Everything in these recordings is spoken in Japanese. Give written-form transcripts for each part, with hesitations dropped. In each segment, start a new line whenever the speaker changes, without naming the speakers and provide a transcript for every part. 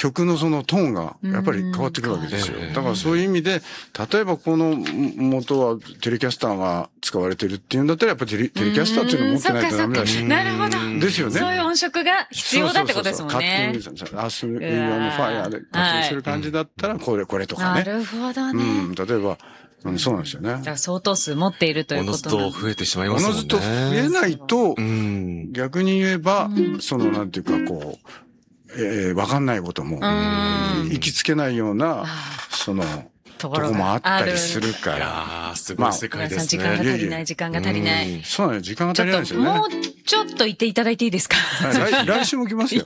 曲のそのトーンがやっぱり変わってくるわけですよ。だからそういう意味で、例えばこの元はテレキャスターが使われてるっていうんだったら、やっぱりテレキャスターっていうのを持ってないとダメだし。
なるほど。
ですよね。
そういう音色が必要だってことですもんね。
カッティング、アースウィンドのファイヤーでカッティングする感じだったら、これとかね。
なるほどね。
例えば、そうなんですよね。だ
から相当数持っているということ
おのずと増えてしまいますもんね。
おのずと増えないと、逆に言えば、なんていうかこう、わかんないことも、行きつけないような、とこもあったりするから。
すごい世界ですね。
時間が足りない、時間が足りない。
そうなの、時間が足りないんですよね。
もうちょっといていただいていいですか？
来週も来ますよ。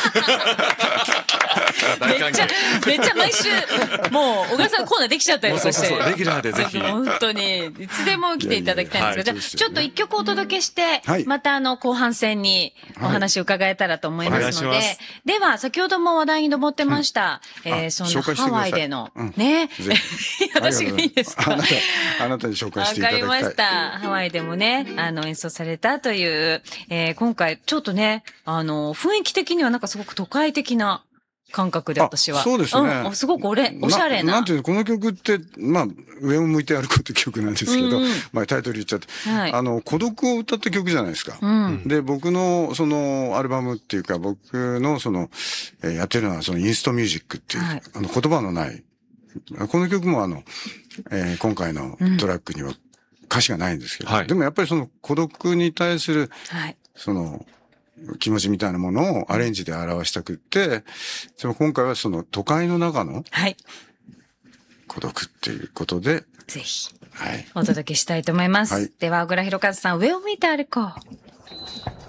めっちゃ毎週、もう、小川さんコーナーできちゃったよ、そして。
レギュラーでぜひ。
本当に、いつでも来ていただきたいんですが、じゃあ、ちょっと一曲お届けして、また後半戦にお話を伺えたらと思いますので、では、先ほども話題に上ってました、そのハワイでの、ね、私がいいですか？
あなたに紹介していただきたい。
わかりました。ハワイでもね、演奏されたという、今回、ちょっとね、雰囲気的にはなんかすごく都会的な、感覚で私は。
そうですね。
すごくおしゃれな。
なんていうの、この曲って、上を向いて歩こうって曲なんですけど、タイトル言っちゃって、孤独を歌った曲じゃないですか。で、僕の、アルバムっていうか、僕の、やってるのは、インストミュージックっていう、言葉のない。この曲も今回のトラックには歌詞がないんですけど、でもやっぱり孤独に対する、気持ちみたいなものをアレンジで表したくって、今回は都会の中の孤独っていうことで、
ぜひ、お届けしたいと思います。では、小倉弘和さん、上を向いて歩こう。